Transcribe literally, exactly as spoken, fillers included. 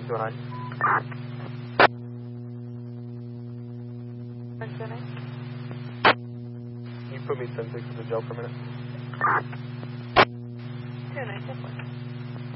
two nine. one two nine. Can you put me ten six in the jail for a minute? two nine, ten four.